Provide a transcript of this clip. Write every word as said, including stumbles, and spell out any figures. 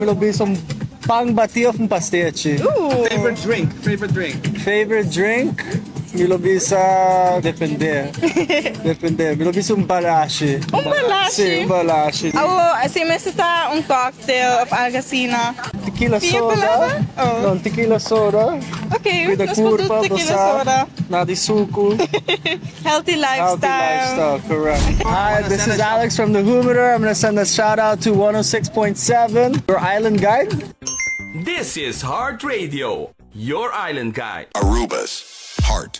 Milobisong pang batido com pastete. Ooh. Favorite drink? Favorite drink? Favorite drink? Milobisa, depende. Depende. Milobisa um balashi. Um balashi? Sim, um balashi. Oh, assim, mas está um cocktail of Algacina. Tequila Tinha soda. palavra? Oh. Não, tequila soda. Ok, Cuida nós curva, podemos tequila basta. soda. Nada de suco. Healthy lifestyle. Healthy lifestyle, correct. Hi, this is Alex from the Humidor. I'm going to send a shout out to one oh six point seven, your island guide. This is Heart Radio, your island guide. Aruba's Heart.